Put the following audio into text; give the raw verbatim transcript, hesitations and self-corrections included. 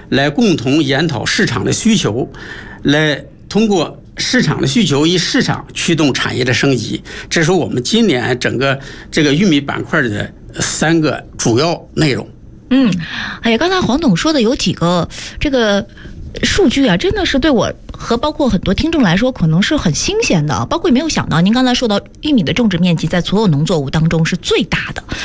来共同研讨市场的需求，来通过市场的需求以市场驱动产业的升级。这是我们今年整个这个玉米板块的三个主要内容。 嗯，哎呀，刚才黄董说的有几个这个数据啊，真的是对我和包括很多听众来说可能是很新鲜的，包括也没有想到您刚才说到玉米的种植面积在所有农作物当中是最大的。